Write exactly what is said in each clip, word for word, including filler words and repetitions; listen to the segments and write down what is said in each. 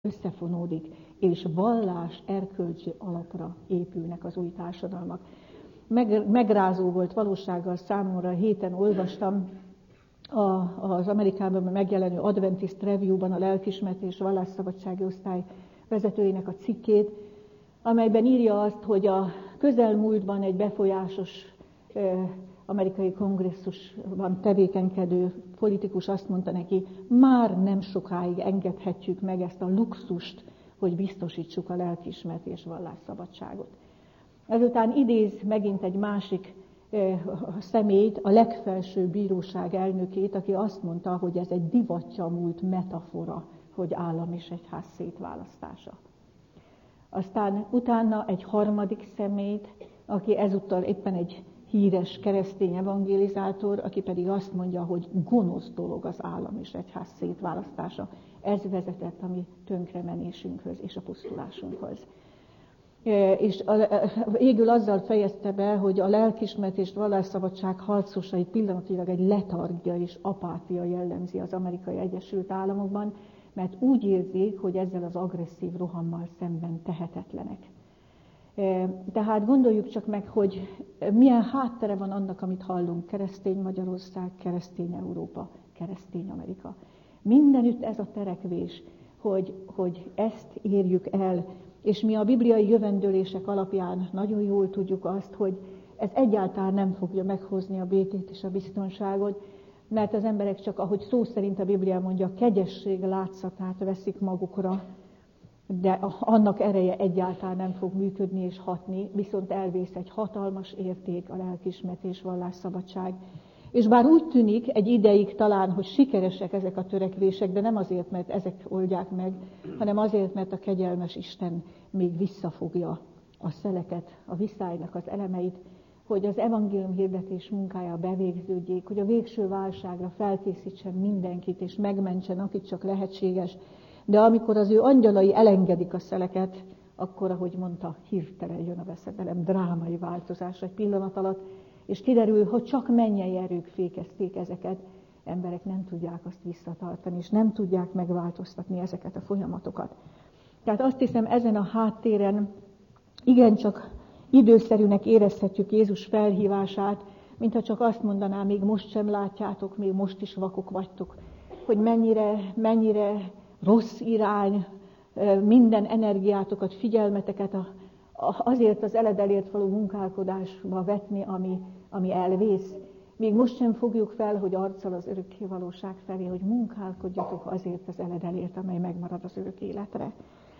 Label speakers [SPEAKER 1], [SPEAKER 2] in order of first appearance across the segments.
[SPEAKER 1] összefonódik, és vallás erkölcsi alapra épülnek az új társadalmak. Meg, megrázó volt valósággal számomra, héten olvastam a, az Amerikában megjelenő Adventist Review-ban a lelkiismeret és vallásszabadsági osztály vezetőjének a cikkét, amelyben írja azt, hogy a közelmúltban egy befolyásos eh, amerikai kongresszusban tevékenykedő politikus azt mondta neki, már nem sokáig engedhetjük meg ezt a luxust, hogy biztosítsuk a lelkiismeret és vallásszabadságot. Ezután idéz megint egy másik eh, személyt, a legfelsőbb bíróság elnökét, aki azt mondta, hogy ez egy divatja múlt metafora, hogy állam és egyház szétválasztása. Aztán utána egy harmadik személyt, aki ezúttal éppen egy híres keresztény evangelizátor, aki pedig azt mondja, hogy gonosz dolog az állam és egyház szétválasztása. Ez vezetett a mi tönkremenésünkhöz és a pusztulásunkhoz. És végül azzal fejezte be, hogy a lelkiismeret és vallásszabadság harcosait pillanatilag egy letargia és apátia jellemzi az Amerikai Egyesült Államokban, mert úgy érzik, hogy ezzel az agresszív rohammal szemben tehetetlenek. Tehát gondoljuk csak meg, hogy milyen háttere van annak, amit hallunk, keresztény Magyarország, keresztény Európa, keresztény Amerika. Mindenütt ez a törekvés, hogy, hogy ezt érjük el, és mi a bibliai jövendőlések alapján nagyon jól tudjuk azt, hogy ez egyáltalán nem fogja meghozni a békét és a biztonságot, mert az emberek csak, ahogy szó szerint a Biblia mondja, a kegyesség látszatát veszik magukra, de annak ereje egyáltalán nem fog működni és hatni, viszont elvész egy hatalmas érték, a lelkiismeret és vallásszabadság. És bár úgy tűnik egy ideig talán, hogy sikeresek ezek a törekvések, de nem azért, mert ezek oldják meg, hanem azért, mert a kegyelmes Isten még visszafogja a szeleket, a viszálynak az elemeit, hogy az evangélium hirdetés munkája bevégződjék, hogy a végső válságra felkészítsen mindenkit, és megmentsen, akit csak lehetséges. De amikor az ő angyalai elengedik a szeleket, akkor, ahogy mondta, hirtelen jön a veszedelem, drámai változás egy pillanat alatt, és kiderül, hogy csak mennyei erők fékezték ezeket, emberek nem tudják azt visszatartani, és nem tudják megváltoztatni ezeket a folyamatokat. Tehát azt hiszem, ezen a háttéren igencsak időszerűnek érezhetjük Jézus felhívását, mintha csak azt mondaná, még most sem látjátok, még most is vakok vagytok, hogy mennyire, mennyire rossz irány, minden energiátokat, figyelmeteket a, a, azért az eledelért való munkálkodásba vetni, ami, ami elvész. Még most sem fogjuk fel, hogy arccal az örökké valóság felé, hogy munkálkodjatok azért az eledelért, amely megmarad az örök életre.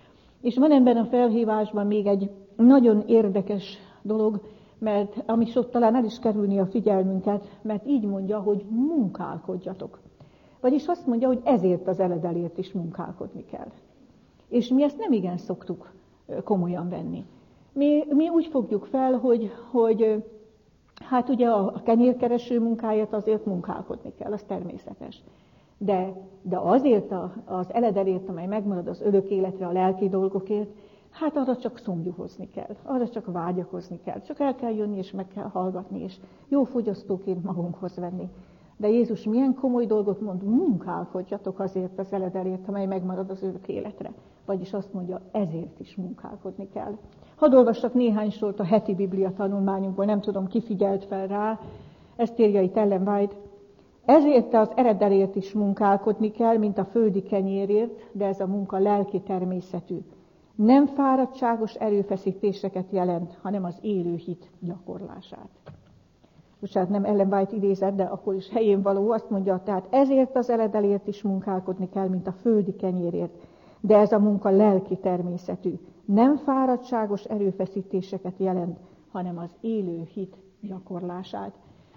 [SPEAKER 1] És van ebben a felhívásban még egy nagyon érdekes dolog, mert ami sok talán el is kerülni a figyelmünket, mert így mondja, hogy munkálkodjatok. Vagyis azt mondja, hogy ezért az eledelért is munkálkodni kell. És mi ezt nem igen szoktuk komolyan venni. Mi, mi úgy fogjuk fel, hogy, hogy hát ugye a kenyérkereső munkáját azért munkálkodni kell, az természetes. De, de azért a, az eledelért, amely megmarad az örök életre, a lelki dolgokért, hát arra csak szomjuhozni kell, arra csak vágyakozni kell. Csak el kell jönni, és meg kell hallgatni, és jó fogyasztóként magunkhoz venni. De Jézus milyen komoly dolgot mond, munkálkodjatok azért az eledelért, amely megmarad az örök életre. Vagyis azt mondja, ezért is munkálkodni kell. Hadd olvassak néhány sort a heti Biblia tanulmányunkból, nem tudom, ki figyelt fel rá, ezt írja itt Ellen White. Ezért az eredelért is munkálkodni kell, mint a földi kenyérért, de ez a munka lelki természetű. Nem fáradtságos erőfeszítéseket jelent, hanem az élő hit gyakorlását. Bocsánat, nem Ellen White idézett, de akkor is helyén való, azt mondja, tehát ezért az eredelért is munkálkodni kell, mint a földi kenyérért, de ez a munka lelki természetű. Nem fáradtságos erőfeszítéseket jelent, hanem az élő hit gyakorlását.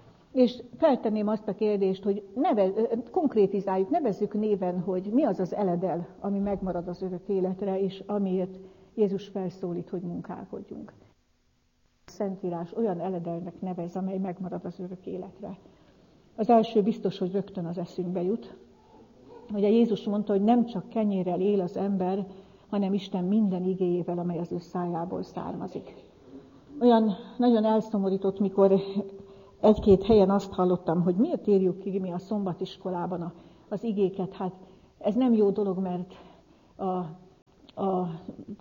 [SPEAKER 1] És feltenném azt a kérdést, hogy neve, konkrétizáljuk, nevezzük néven, hogy mi az az eledel, ami megmarad az örök életre, és amiért Jézus felszólít, hogy munkálkodjunk. A Szentírás olyan eledelnek nevez, amely megmarad az örök életre. Az első biztos, hogy rögtön az eszünkbe jut. Ugye Jézus mondta, hogy nem csak kenyérrel él az ember, hanem Isten minden igéjével, amely az ő szájából származik. Olyan nagyon elszomorított, mikor egy-két helyen azt hallottam, hogy miért írjuk ki mi a szombatiskolában az igéket. Hát ez nem jó dolog, mert a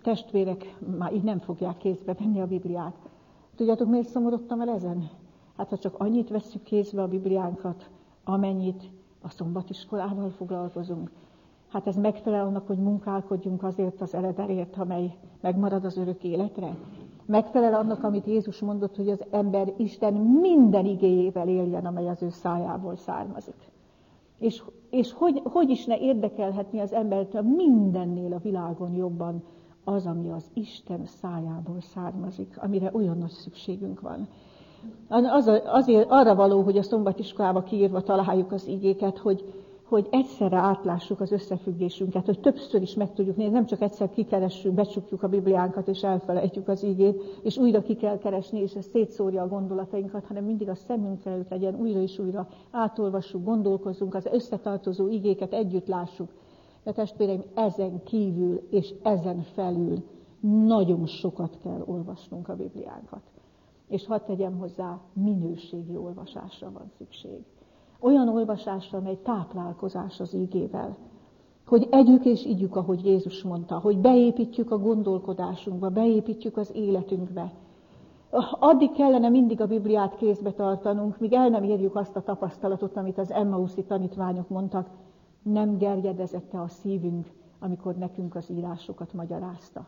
[SPEAKER 1] testvérek már így nem fogják kézbe venni a Bibliát. Tudjátok, miért szomorodtam el ezen? Hát ha csak annyit vesszük kézbe a Bibliánkat, amennyit a szombatiskolával foglalkozunk. Hát ez megfelel annak, hogy munkálkodjunk azért az eredelért, amely megmarad az örök életre. Megfelel annak, amit Jézus mondott, hogy az ember Isten minden igéjével éljen, amely az ő szájából származik. És, és hogy, hogy is ne érdekelhetni az embert mindennél a világon jobban az, ami az Isten szájából származik, amire olyan nagy szükségünk van. Az, azért arra való, hogy a szombatiskolába kiírva találjuk az igéket, hogy, hogy egyszerre átlássuk az összefüggésünket, hogy többször is meg tudjuk nézni, nem csak egyszer kikeressünk, becsukjuk a Bibliánkat és elfelejtjük az igét, és újra ki kell keresni, és ez szétszórja a gondolatainkat, hanem mindig a szemünk előtt legyen, újra és újra átolvassuk, gondolkozzunk, az összetartozó igéket együtt lássuk. De testvéreim, ezen kívül és ezen felül nagyon sokat kell olvasnunk a Bibliánkat. És hadd tegyem hozzá, minőségi olvasásra van szükség. Olyan olvasásra, amely táplálkozás az igével. Hogy együk és igyük, ahogy Jézus mondta, hogy beépítjük a gondolkodásunkba, beépítjük az életünkbe. Addig kellene mindig a Bibliát kézbe tartanunk, míg el nem érjük azt a tapasztalatot, amit az Emmauszi tanítványok mondtak, nem gerjedezette a szívünk, amikor nekünk az írásokat magyarázta.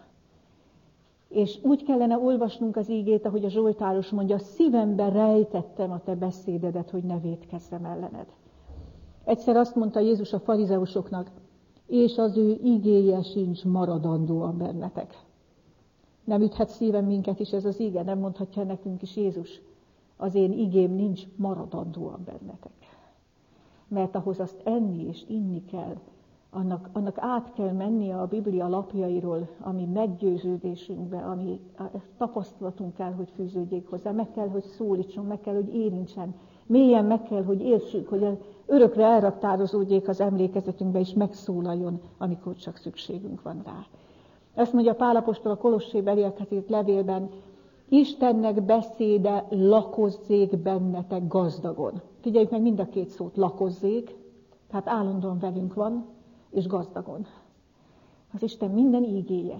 [SPEAKER 1] És úgy kellene olvasnunk az ígét, ahogy a Zsoltáros mondja, szívembe rejtettem a te beszédedet, hogy ne vétkezzem ellened. Egyszer azt mondta Jézus a farizeusoknak, és az ő ígéje sincs maradandóan bennetek. Nem üthet szívem minket is ez az íge, nem mondhatja nekünk is Jézus, az én igém nincs maradandóan bennetek. Mert ahhoz azt enni és inni kell, annak, annak át kell mennie a Biblia lapjairól, ami meggyőződésünkbe, ami tapasztalatunk kell, hogy fűződjék hozzá, meg kell, hogy szólítson, meg kell, hogy érintsen, mélyen meg kell, hogy érsük, hogy örökre elraktározódjék az emlékezetünkbe, és megszólaljon, amikor csak szükségünk van rá. Ezt mondja Pál apostol a Kolossé beliekhez írt levélben, Istennek beszéde lakozzék bennetek gazdagon. Figyeljük meg mind a két szót, lakozzék, tehát állandóan velünk van, és gazdagon. Az Isten minden ígéje.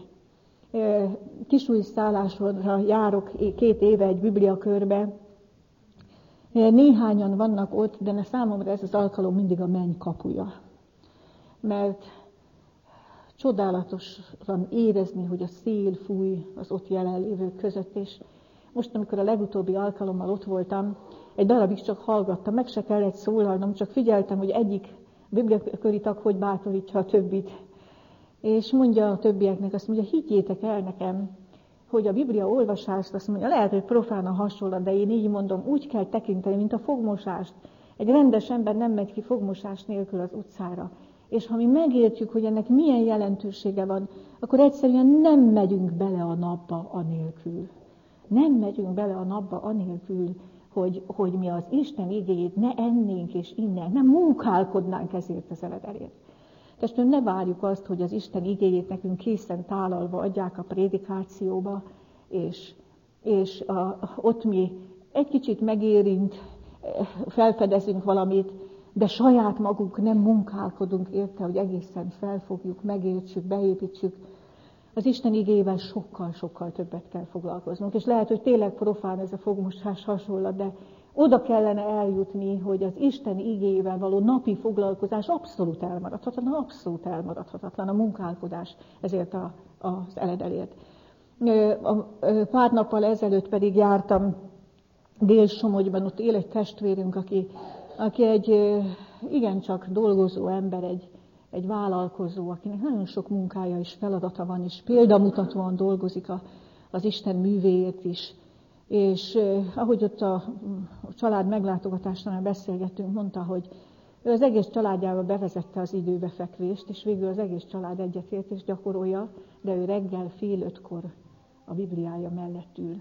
[SPEAKER 1] Kisújszállásra járok két éve egy bibliakörbe. Néhányan vannak ott, de számomra ez az alkalom mindig a menny kapuja. Mert csodálatosan érezni, hogy a szél fúj az ott jelenlévők között, és most, amikor a legutóbbi alkalommal ott voltam, egy darabig csak hallgattam, meg se kellett szólalnom, csak figyeltem, hogy egyik bibliaköri tag hogy bátorítja a többit. És mondja a többieknek, azt mondja, higgyétek el nekem, hogy a Biblia olvasást, azt mondja, lehet, hogy profán a hasonlat, de én így mondom, úgy kell tekinteni, mint a fogmosást. Egy rendes ember nem megy ki fogmosás nélkül az utcára. És ha mi megértjük, hogy ennek milyen jelentősége van, akkor egyszerűen nem megyünk bele a napba anélkül. Nem megyünk bele a napba anélkül, hogy, hogy mi az Isten igéjét ne ennénk és innénk, nem munkálkodnánk ezért az eredelért. Tehát ne várjuk azt, hogy az Isten igéjét nekünk készen tálalva adják a prédikációba, és, és a, ott mi egy kicsit megérint, felfedezünk valamit, de saját magunk nem munkálkodunk érte, hogy egészen felfogjuk, megértsük, beépítsük. Az Isten igével sokkal-sokkal többet kell foglalkoznunk. És lehet, hogy tényleg profán ez a fogmosás hasonlat, de oda kellene eljutni, hogy az Isten igével való napi foglalkozás abszolút elmaradhatatlan, abszolút elmaradhatatlan a munkálkodás ezért a, az eredelért. Pár nappal ezelőtt pedig jártam Dél-Somogyban, ott él egy testvérünk, aki, aki egy igencsak dolgozó ember, egy, egy vállalkozó, akinek nagyon sok munkája és feladata van, és példamutatóan dolgozik a, az Isten művéért is. És eh, ahogy ott a, a család meglátogatásnál beszélgettünk, mondta, hogy ő az egész családjába bevezette az időbefekvést, és végül az egész család egyetért és gyakorolja, de ő reggel fél ötkor a Bibliája mellett ül.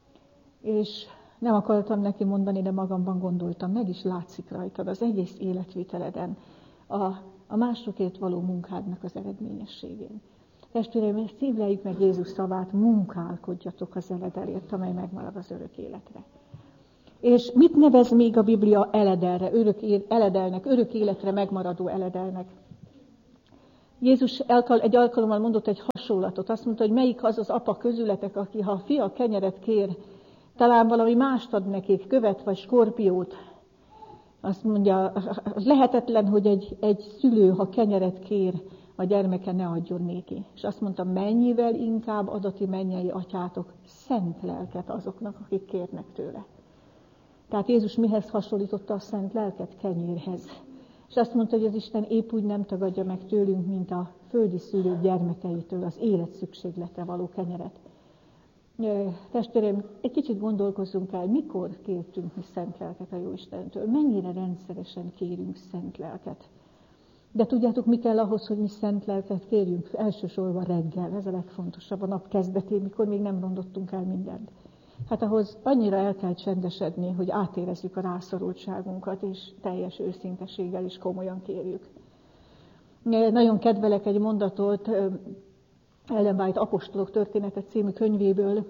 [SPEAKER 1] És nem akartam neki mondani, de magamban gondoltam, meg is látszik rajtad az egész életviteleden a, a másokért való munkádnak az eredményességén. Testvéreim, szívleljük meg Jézus szavát, munkálkodjatok az eredelért, amely megmarad az örök életre. És mit nevez még a Biblia eledelre, örök, eledelnek, örök életre megmaradó eledelnek? Jézus egy alkalommal mondott egy hasonlatot. Azt mondta, hogy melyik az az apa közületek, aki ha a fia kenyeret kér, talán valami mást ad nekik, követ vagy skorpiót. Azt mondja, lehetetlen, hogy egy, egy szülő, ha kenyeret kér, a gyermeke ne adjon néki. És azt mondta, mennyivel inkább ad a ti mennyei atyátok szent lelket azoknak, akik kérnek tőle. Tehát Jézus mihez hasonlította a szent lelket? Kenyérhez. És azt mondta, hogy az Isten épp úgy nem tagadja meg tőlünk, mint a földi szülők gyermekeitől az élet szükségletre való kenyeret. Testvérem, egy kicsit gondolkozzunk el, mikor kértünk mi szent lelket a Jóistentől, mennyire rendszeresen kérünk szent lelket. De tudjátok, mi kell ahhoz, hogy mi szent lelket kérjünk? Elsősorban reggel, ez a legfontosabb, a nap kezdetén, mikor még nem rondottunk el mindent. Hát ahhoz annyira el kell csendesedni, hogy átérezzük a rászorultságunkat, és teljes őszinteséggel is komolyan kérjük. Nagyon kedvelek egy mondatot Ellen White Apostolok története című könyvéből,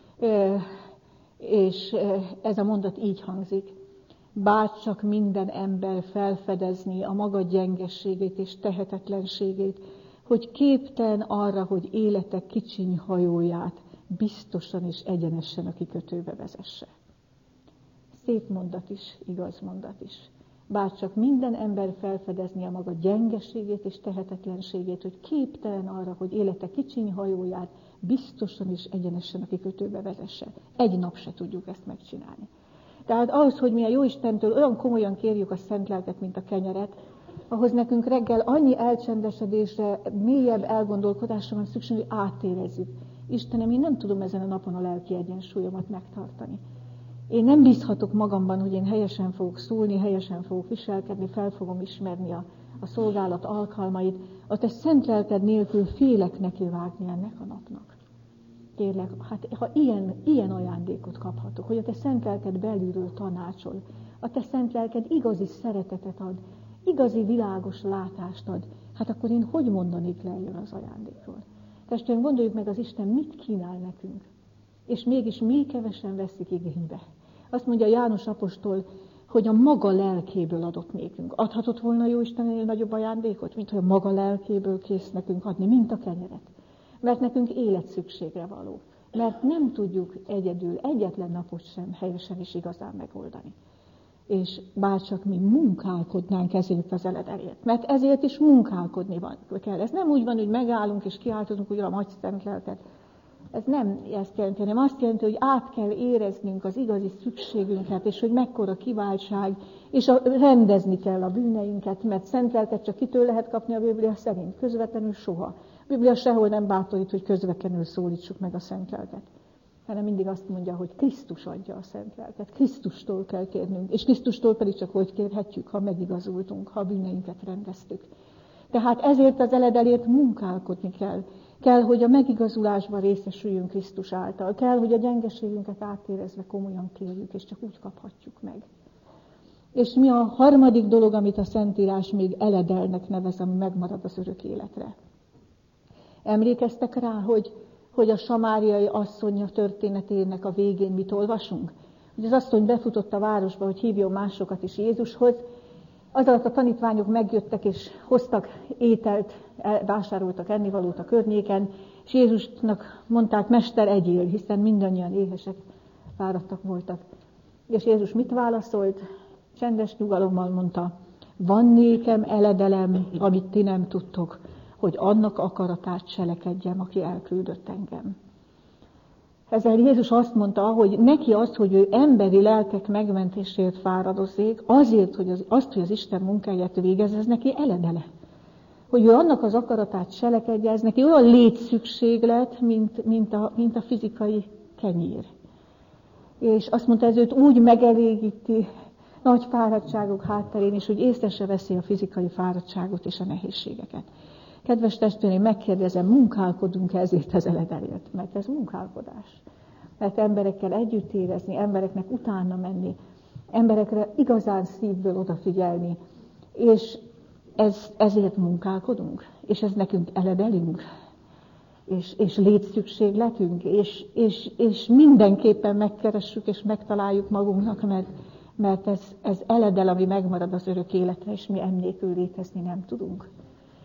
[SPEAKER 1] és ez a mondat így hangzik. Bárcsak minden ember felfedezni a maga gyengességét és tehetetlenségét, hogy képtelen arra, hogy élete kicsiny hajóját biztosan és egyenesen a kikötőbe vezesse. Szép mondat is, igaz mondat is. Bárcsak minden ember felfedezni a maga gyengeségét és tehetetlenségét, hogy képtelen arra, hogy élete kicsiny hajóját biztosan és egyenesen a kikötőbe vezesse. Egy nap se tudjuk ezt megcsinálni. Tehát ahhoz, hogy mi a Jóistentől olyan komolyan kérjük a szent lelket, mint a kenyeret, ahhoz nekünk reggel annyi elcsendesedésre, mélyebb elgondolkodásra van szükség, hogy átérezzük. Istenem, én nem tudom ezen a napon a lelki egyensúlyomat megtartani. Én nem bízhatok magamban, hogy én helyesen fogok szólni, helyesen fogok viselkedni, fel fogom ismerni a, a szolgálat alkalmait. A te szent lelked nélkül félek nekivágni ennek a napnak. Kérlek, hát ha ilyen, ilyen ajándékot kaphatok, hogy a te szent lelked belülről tanácsol, a te szent lelked igazi szeretetet ad, igazi világos látást ad, hát akkor én hogy mondanék le erről az ajándékról? Testvérem, gondoljuk meg, az Isten mit kínál nekünk, és mégis mi kevesen veszik igénybe. Azt mondja János apostol, hogy a maga lelkéből adott nékünk. Adhatott volna jó Istennél nagyobb ajándékot, mint hogy a maga lelkéből kész nekünk adni, mint a kenyeret. Mert nekünk életszükségre való. Mert nem tudjuk egyedül egyetlen napot sem helyesen és igazán megoldani. És bárcsak mi munkálkodnánk ezért az eledelért. Mert ezért is munkálkodni van, kell. Ez nem úgy van, hogy megállunk és kiáltozunk, hogy Uram, adj szent lelket. Ez nem ezt jelenti, hanem azt jelenti, hogy át kell éreznünk az igazi szükségünket, és hogy mekkora kiváltság, és a, rendezni kell a bűneinket, mert szent lelket csak kitől lehet kapni a Biblia szerint, közvetlenül soha. A Biblia sehol nem bátorít, hogy közvetlenül szólítsuk meg a szent lelket, hanem mindig azt mondja, hogy Krisztus adja a szent lelket, Krisztustól kell kérnünk, és Krisztustól pedig csak hogy kérhetjük, ha megigazultunk, ha a bűneinket rendeztük. Tehát ezért az eledelért munkálkodni kell. Kell, hogy a megigazulásban részesüljünk Krisztus által. Kell, hogy a gyengeségünket átérezve komolyan kérjük, és csak úgy kaphatjuk meg. És mi a harmadik dolog, amit a Szentírás még eledelnek nevez, ami megmarad az örök életre? Emlékeztek rá, hogy, hogy a samáriai asszony történetének a végén mit olvasunk? Hogy az asszony befutott a városba, hogy hívjon másokat is Jézushoz. Az alatt a tanítványok megjöttek, és hoztak ételt, vásároltak ennivalót a környéken, és Jézusnak mondták, Mester, egyél, hiszen mindannyian éhesek, fáradtak voltak. És Jézus mit válaszolt? Csendes nyugalommal mondta, van nékem eledelem, amit ti nem tudtok, hogy annak akaratát cselekedjem, aki elküldött engem. Ezzel Jézus azt mondta, hogy neki az, hogy ő emberi lelkek megmentésért fáradozzék, azért, hogy az, azt, hogy az Isten munkáját végez, ez neki eledele. Hogy ő annak az akaratát cselekedje, ez neki olyan létszükséglet, mint, mint, a, mint a fizikai kenyér. És azt mondta, ez őt úgy megelégíti nagy fáradtságok hátterén, és hogy észre se veszi a fizikai fáradtságot és a nehézségeket. Kedves testvérem, megkérdezem, munkálkodunk ezért az eledelért? Mert ez munkálkodás. Mert emberekkel együtt érezni, embereknek utána menni, emberekre igazán szívből odafigyelni. És ez, ezért munkálkodunk, és ez nekünk eledelünk, és, és létszükségletünk, és, és, és mindenképpen megkeressük és megtaláljuk magunknak, mert, mert ez, ez eledel, ami megmarad az örök életre, és mi ennélkül létezni nem tudunk.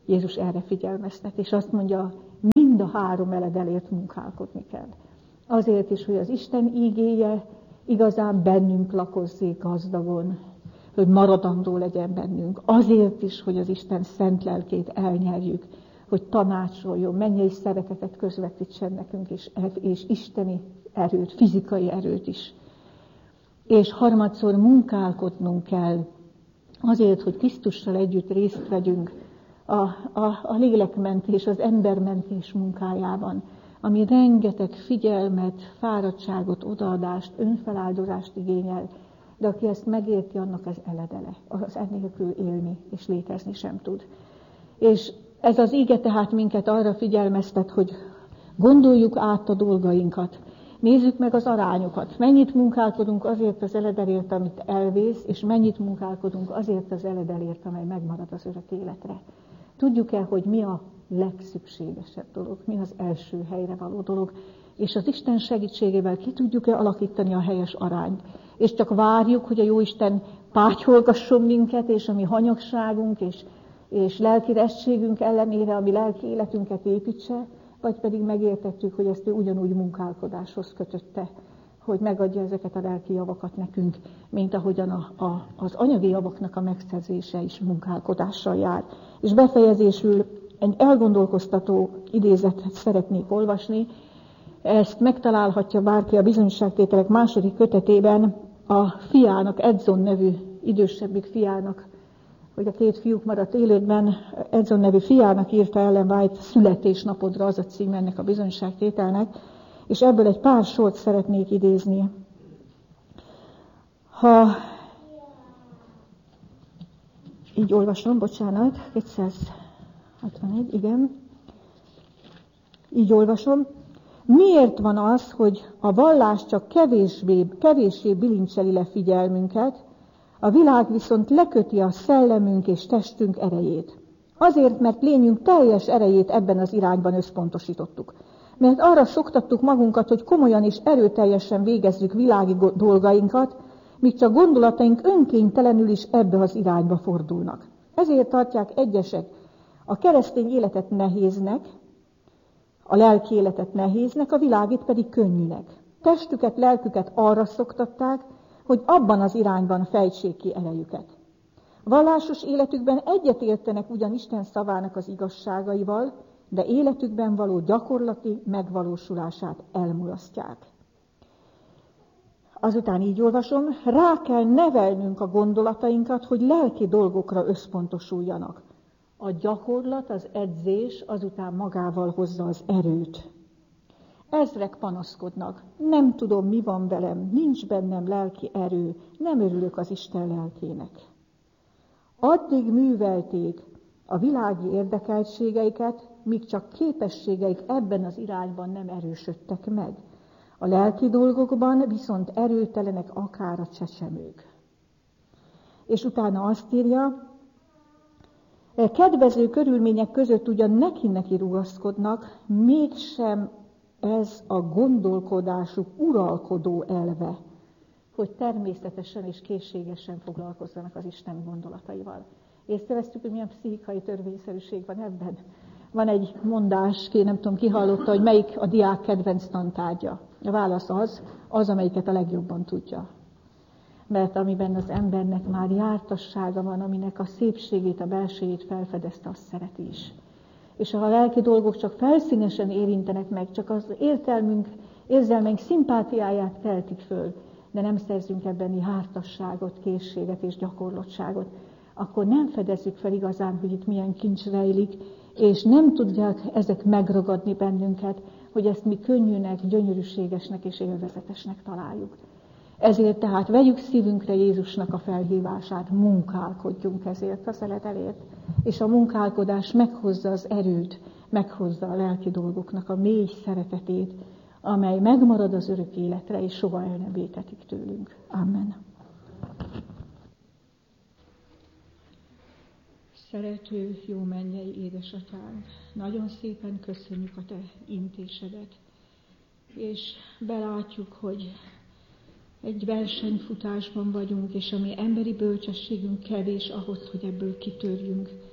[SPEAKER 1] Jézus erre figyelmeztet, és azt mondja, mind a három eledelért munkálkodni kell. Azért is, hogy az Isten ígéje igazán bennünk lakozzék gazdagon, hogy maradandó legyen bennünk. Azért is, hogy az Isten szent lelkét elnyerjük, hogy tanácsoljon, mennyei szeretetet közvetítsen nekünk, és, és isteni erőt, fizikai erőt is. És harmadszor munkálkodnunk kell azért, hogy Krisztussal együtt részt vegyünk a, a, a lélekmentés, az embermentés munkájában, ami rengeteg figyelmet, fáradtságot, odaadást, önfeláldozást igényel, de aki ezt megérti, annak ez eledele, az ennélkül élni és létezni sem tud. És ez az íge tehát minket arra figyelmeztet, hogy gondoljuk át a dolgainkat, nézzük meg az arányokat, mennyit munkálkodunk azért az eledelért, amit elvész, és mennyit munkálkodunk azért az eledelért, amely megmarad az örök életre. Tudjuk-e, hogy mi a legszükségesebb dolog, mi az első helyre való dolog, és az Isten segítségével ki tudjuk-e alakítani a helyes arányt. És csak várjuk, hogy a Jóisten pátyolgasson minket, és a mi hanyagságunk és, és lelkirességünk ellenére a mi lelki életünket építse, vagy pedig megértettük, hogy ezt ő ugyanúgy munkálkodáshoz kötötte, hogy megadja ezeket a lelki javakat nekünk, mint ahogyan a, a, az anyagi javaknak a megszerzése is munkálkodással jár. És befejezésül egy elgondolkoztató idézetet szeretnék olvasni. Ezt megtalálhatja bárki a Bizonyságtételek második kötetében a fiának, Edson nevű idősebbik fiának, hogy a két fiúk maradt életben, Edson nevű fiának írta Ellen White Születésnapodra, az a cím ennek a bizonyságtételnek, és ebből egy pár sort szeretnék idézni. Ha így olvasom, bocsánat, kétszázhatvanegy, igen, így olvasom. Miért van az, hogy a vallás csak kevésbé, kevéssé bilincseli le figyelmünket, a világ viszont leköti a szellemünk és testünk erejét? Azért, mert lényünk teljes erejét ebben az irányban összpontosítottuk. Mert arra szoktattuk magunkat, hogy komolyan és erőteljesen végezzük világi dolgainkat, míg csak gondolataink önkénytelenül is ebbe az irányba fordulnak. Ezért tartják egyesek a keresztény életet nehéznek, a lelki életet nehéznek, a világit pedig könnyűnek. Testüket, lelküket arra szoktatták, hogy abban az irányban fejtsék ki erejüket. Vallásos életükben egyetértenek ugyan Isten szavának az igazságaival, de életükben való gyakorlati megvalósulását elmulasztják. Azután így olvasom, rá kell nevelnünk a gondolatainkat, hogy lelki dolgokra összpontosuljanak. A gyakorlat, az edzés azután magával hozza az erőt. Ezrek panaszkodnak, nem tudom, mi van velem, nincs bennem lelki erő, nem örülök az Isten lelkének. Addig művelték a világi érdekeltségeiket, míg csak képességeik ebben az irányban nem erősödtek meg. A lelki dolgokban viszont erőtelenek akár a csecsemők. És utána azt írja, kedvező körülmények között ugyan neki-neki rugaszkodnak, mégsem ez a gondolkodásuk uralkodó elve, hogy természetesen és készségesen foglalkozzanak az Isten gondolataival. Észrevesztük, hogy milyen pszichikai törvényszerűség van ebben. Van egy mondás, ki nem tudom, ki hallotta, hogy melyik a diák kedvenc tantárgya. A válasz az, az, amelyiket a legjobban tudja. Mert amiben az embernek már jártassága van, aminek a szépségét, a belsejét felfedezte, azt szereti is. És ha a lelki dolgok csak felszínesen érintenek meg, csak az értelmünk, érzelmeink szimpátiáját keltik föl, de nem szerzünk ebben jártasságot, készséget és gyakorlottságot, akkor nem fedezzük fel igazán, hogy itt milyen kincs rejlik, és nem tudják ezek megragadni bennünket, hogy ezt mi könnyűnek, gyönyörűségesnek és élvezetesnek találjuk. Ezért tehát vegyük szívünkre Jézusnak a felhívását, munkálkodjunk ezért az eledelért, és a munkálkodás meghozza az erőt, meghozza a lelki dolgoknak a mély szeretetét, amely megmarad az örök életre, és soha el nem vétetik tőlünk. Amen. Szerető, jó mennyei édesatyánk, nagyon szépen köszönjük a te intésedet, és belátjuk, hogy egy versenyfutásban vagyunk, és a mi emberi bölcsességünk kevés ahhoz, hogy ebből kitörjünk.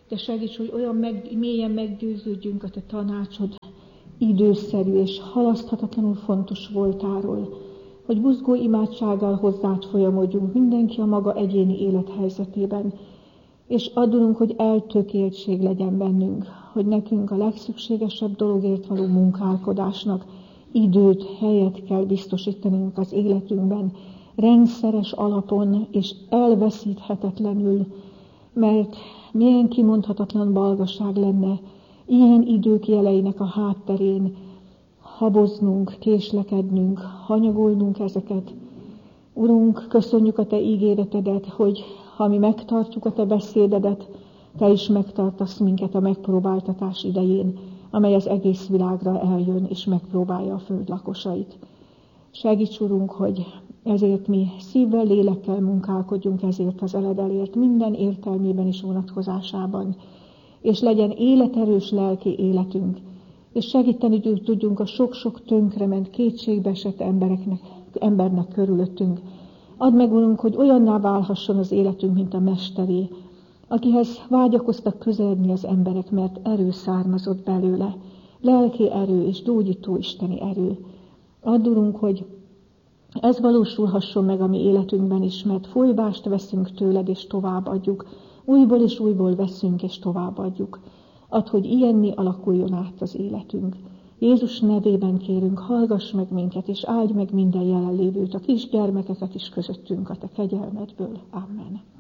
[SPEAKER 1] de segíts, hogy olyan meg, mélyen meggyőződjünk a Te tanácsod időszerű és halaszthatatlanul fontos voltáról, hogy buzgó imádsággal hozzád folyamodjunk mindenki a maga egyéni élethelyzetében, és adunk, hogy eltökéltség legyen bennünk, hogy nekünk a legszükségesebb dologért való munkálkodásnak időt, helyet kell biztosítanunk az életünkben, rendszeres alapon és elveszíthetetlenül, mert milyen kimondhatatlan balgaság lenne ilyen idők jeleinek a hátterén haboznunk, késlekednünk, hanyagolnunk ezeket. Urunk, köszönjük a Te ígéretedet, hogy ha mi megtartjuk a Te beszédedet, Te is megtartasz minket a megpróbáltatás idején, amely az egész világra eljön és megpróbálja a föld lakosait. Segíts, Urunk, hogy ezért mi szívvel, lélekkel munkálkodjunk ezért az eledelért minden értelmében és vonatkozásában, és legyen életerős lelki életünk, és segíteni tudjunk a sok-sok tönkrement, kétségbeesett embereknek, embernek körülöttünk. Add meg, Urunk, hogy olyanná válhasson az életünk, mint a Mesteré, akihez vágyakoztak közeledni az emberek, mert erő származott belőle, lelki erő és gyógyító isteni erő. Add, Urunk, hogy ez valósulhasson meg a mi életünkben is, mert folyvást veszünk tőled és továbbadjuk, újból és újból veszünk és továbbadjuk. Add, hogy ilyenné alakuljon át az életünk. Jézus nevében kérünk, hallgass meg minket, és áldj meg minden jelenlévőt, a kisgyermekeket is közöttünk a Te kegyelmedből. Amen.